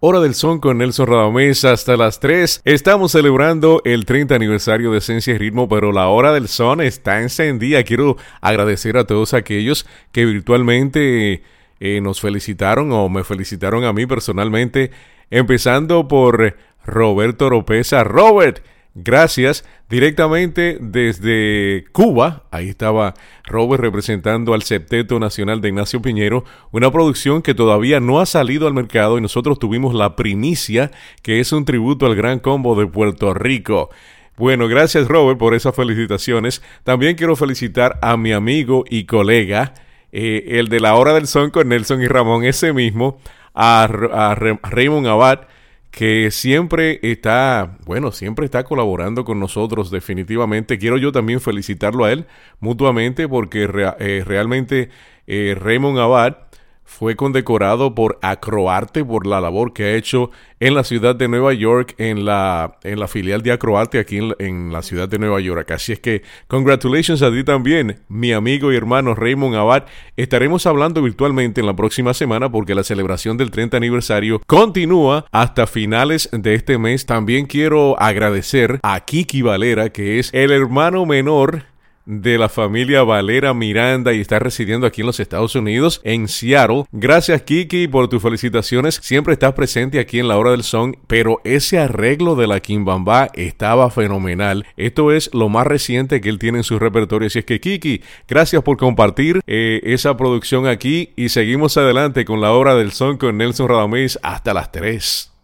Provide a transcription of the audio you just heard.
Hora del Son con Nelson Radamés hasta las 3. Estamos celebrando el 30 aniversario de Esencia y Ritmo, pero la Hora del Son está encendida. Quiero agradecer a todos aquellos que virtualmente nos felicitaron o me felicitaron a mí personalmente, empezando por Roberto Oropesa. Robert, gracias, directamente desde Cuba. Ahí estaba Robert representando al Septeto Nacional de Ignacio Piñero, una producción que todavía no ha salido al mercado y nosotros tuvimos la primicia, que es un tributo al Gran Combo de Puerto Rico. Bueno, gracias Robert por esas felicitaciones. También quiero felicitar a mi amigo y colega, el de la Hora del Son con Nelson y Ramón, ese mismo, a Raymond Abad, que siempre está colaborando con nosotros definitivamente. Quiero yo también felicitarlo a él mutuamente porque realmente Raymond Abad fue condecorado por Acroarte por la labor que ha hecho en la ciudad de Nueva York, en la filial de Acroarte aquí en la ciudad de Nueva York. Así es que, congratulations a ti también, mi amigo y hermano Raymond Abad. Estaremos hablando virtualmente en la próxima semana porque la celebración del 30 aniversario continúa hasta finales de este mes. También quiero agradecer a Kiki Valera, que es el hermano menor de la familia Valera Miranda y está residiendo aquí en los Estados Unidos, en Seattle. Gracias Kiki por tus felicitaciones, siempre estás presente aquí en la Hora del Son, pero ese arreglo de la Quimbambá estaba fenomenal. Esto es lo más reciente que él tiene en su repertorio, así es que Kiki, gracias por compartir esa producción aquí y seguimos adelante con la Hora del Son con Nelson Radamés hasta las 3.